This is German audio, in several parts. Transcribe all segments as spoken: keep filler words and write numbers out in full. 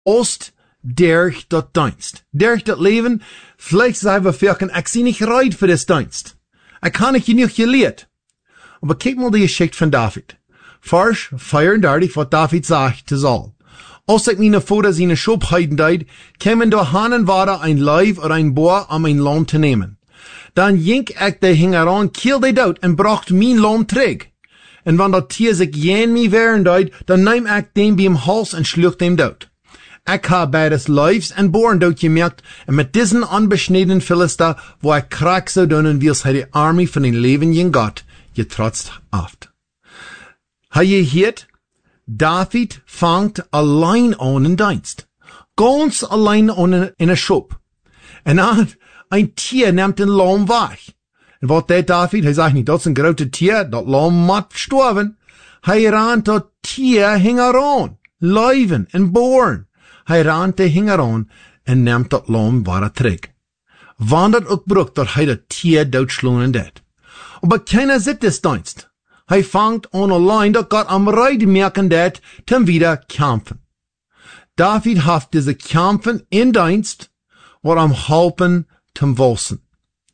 Ost, derch dat Dienst. Derch dat Leben, vielleicht sei wir firken, ich sie nicht reid für das Dienst. Ich kann nicht genug geleerd. Aber kijk mal die Geschichte von David. Vers vierundertig, was David sagt zu Saul. Als ik meine Vater seine Schub heiden deed, kämen da Hanen war ein Leib oder ein Boer, um ein Lamm zu nehmen. Dann jink ik de hingeran, kiel de dood en bracht mijn Lamm terug. En wanneer dat Tier sich jen mij wehren deed, dan neem ik dem bij hem hals en schlucht dem dood. Ik heb bij des Leibs en Boeren dood gemerkt, en met diesen unbeschneden Philister, wo ik krak zou doen, en wiels hij de armee van den levendigen Gott getrotzt haft. Hij je gehoord? David fangt allein an in Dienst. Ganz allein an in een schop. En dan, een Tier neemt een Lamm weg. En wat deed David? Hij zegt niet, dat is een grote Tier, dat Lamm moet sterven. Hij raadt dat Tier hingeran, Leuven en Boeren. Hij raadt de hingeran en neemt dat Lamm weer terug. Wanneer ook brukt dat hij dat Tier doodslaan deed. Maar keiner zit des Dienst. Hij fangt aan allein dat God am Reide merken deed, ten wieder kämpfen. David haft diese Kämpfen in Dienst, wat am helpen zum Wolsen.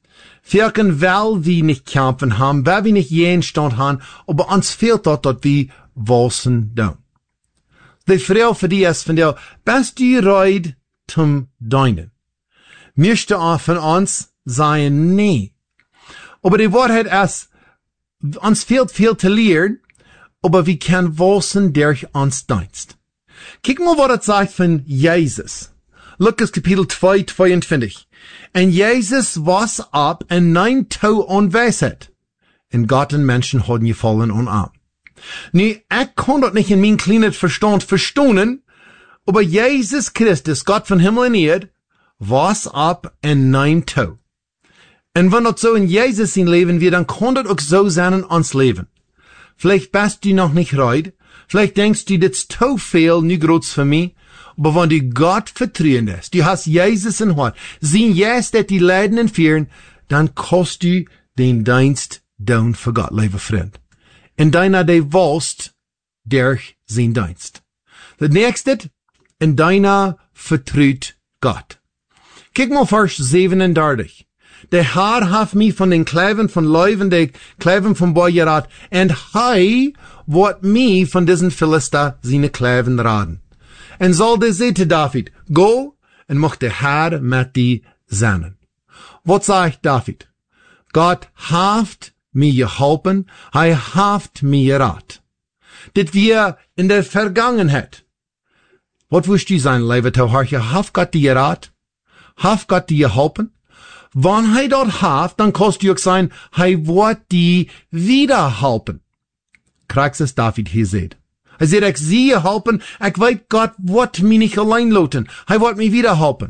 Firken weil wir nicht kämpfen haben, weil wir nicht jeden Stand haben, aber uns fehlt dort, dass wir Wolsen tun. Die Frau für die ist von der, bist du reid zum Dienen? Möchte auch von uns sein, nee. Aber die Wahrheit ist, uns fehlt viel zu lernen, aber wir können Wolsen durch uns Dienst. Kijk mal, was das sagt von Jesus. Lukas Kapitel zwei, zweiundzwanzig. En Jesus was ab en nein Tau an Weisheit. En Gott en Menschen hadden gefallen an Arm. Nu, ich kann das nicht in mein kleines Verstand verstehen, aber Jesus Christus, Gott von Himmel und Erde, was ab en nein Tau. En wenn das so in Jesus sein Leben wird, dann kann das auch so sein in uns Leben. Vielleicht bist du noch nicht reid, vielleicht denkst du, das ist zu viel, nicht groß für mich, aber wenn du Gott vertrauen lässt, du hast Jesus in Hort, sehen jetzt, dass die Leiden entführen, dann kannst du den Dienst down für Gott, lieber Freund. Und deiner, der willst, durch sein Dienst. Das nächste, in deiner vertraut Gott. Kijk mal Vers siebenunddreißig. Der Herr hat mich von den Kleven von Leuven, der Kleven von Bojerat, und hei wird mich von diesen Philister seine Kleven raden. En zal de zeggen David, go, en mocht de Herr met die zijn. Wat zegt David? Gott haft mir geholpen, hij haft mir gerat. Dit wir in der Vergangenheit. Wat wist u zijn leven te hartje? Haft Gott die gerat? Haft Gott die geholpen? Wann hij dat haft, dan kost u ook zijn, hij wordt die wieder helpen. Krijgt es David hier zegt. Hij zegt, ik zie je helpen, ik weet Gott wordt mij niet alleen laten. Hij wordt mij wieder helpen.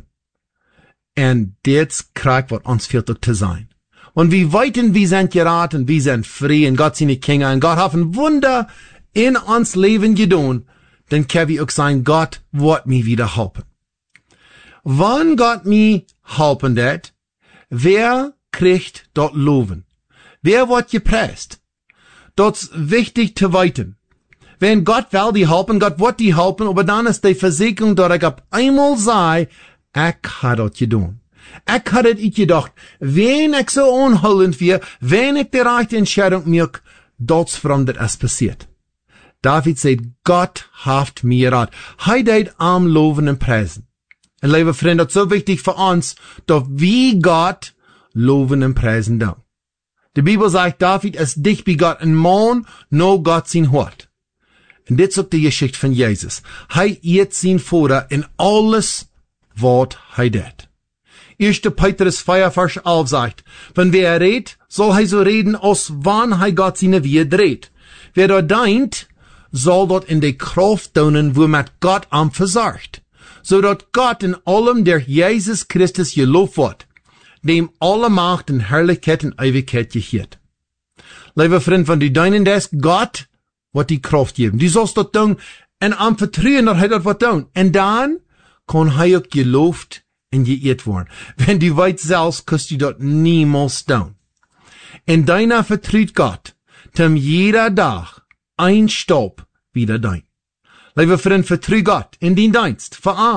En dit krijgt wat ons fehlt ook te zijn. Want wie weten, wie zijn geraten, wie zijn vrij, en Gott zijn Kinder, en Gott heeft een wunder in ons leven gedaan, dan kan we ook zijn, Gott wordt mij wieder helpen. Wann Gott mij helpen dat, wer kriegt dort Loven? Wer wird gepreist? Dort wichtig zu weten. Wenn Gott will die helpen, Gott wird die helpen, aber dann ist die Versicherung, dass ich ab einmal sei, ich habe das getan. Ich habe das gedacht, wenn ich so unholend wir, wenn ich die rechte Entscheidung mache, das verändert es passiert. David sagt, Gott haft mir rat. Hij deed am loven und preisen. Und liebe Freunde, das ist so wichtig für uns, dass wir Gott loven und preisen da. Die Bibel sagt, David ist dicht wie Gott ein Mann, no Gott sein Hort. Und dit ist auch die Geschichte von Jesus. Hij eet sein Vater in alles, was hij deed. Erster Petrus vier, Vers elf sagt, wenn wer redet, soll hij so reden, als wann hij Gott seine Wehe dreht. Wer da deint, soll dort in die Kraft tun, wo mit Gott am versorgt. So dat Gott in allem der Jesus Christus gelobt wird, dem alle Macht und Herrlichkeit und Ewigkeit gehört. Lieber Freund, wenn du deinen das, Gott wird die Kraft geben. Du sollst das tun, und am Vertrauen, dass er das wird tun. Und dann kann er auch gelobt und geehrt werden. Wenn du weißt selbst, kannst du das niemals tun. In deiner vertraut Gott, zum jeder Tag ein Staub wieder dein. Leven vir 'n vertrou God in die dienst, vir